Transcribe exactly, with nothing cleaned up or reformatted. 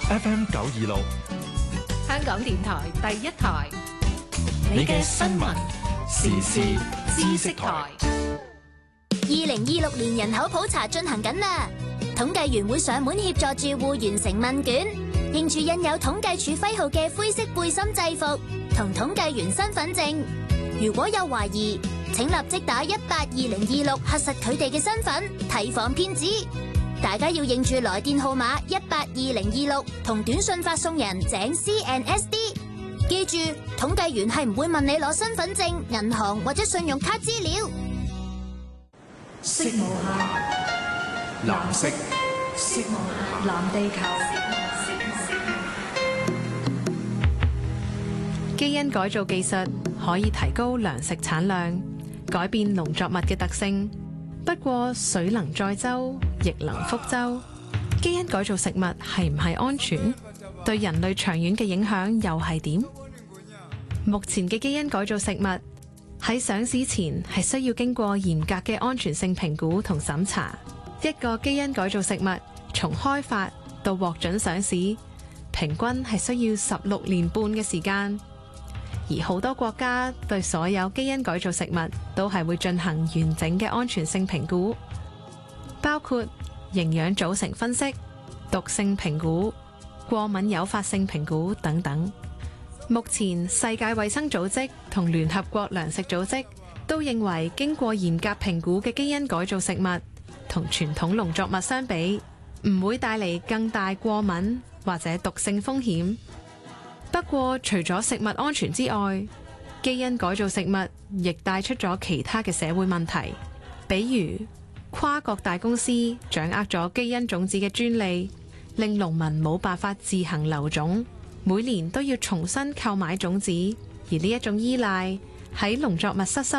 F M 九二六， 香港電台第一台， 你嘅新聞時事知識台。 二零二六年人口普查進行緊啦，統計員會上門協助住戶完成問卷，認住印有統計處徽號嘅灰色背心制服同統計員身份證。如果有懷疑，請立即打一八二零二六核實佢哋嘅身份，提防騙子。大家要認住來電號碼一八二零二六同短信發送人井 C N S D。記住，統計員係唔會問你攞身份證、銀行或者信用卡資料。 色無限，藍色，色無限，藍地球。 基因改造技術可以提高糧食產量，改變農作物嘅特性。不過水能載舟，亦能覆舟。基因改造食物係唔係安全？對人類長遠嘅影響又係點？目前嘅基因改造食物喺上市前係需要經過嚴格嘅安全性評估同審查。一個基因改造食物從開發到獲准上市，平均係需要十六年半嘅時間。而好多國家對所有基因改造食物都係會進行完整嘅安全性評估，包括營養組成分析、毒性評估、過敏誘發性評估等等。目前世界衛生組織同聯合國糧食組織都認為，經過嚴格評估嘅基因改造食物同傳統農作物相比，唔會帶嚟更大過敏或者毒性風險。不過，除咗食物安全之外，基因改造食物亦帶出咗其他嘅社會問題，比如跨國大公司掌握咗基因種子嘅專利，令農民冇辦法自行留種，每年都要重新購買種子，而呢一種依賴喺農作物失收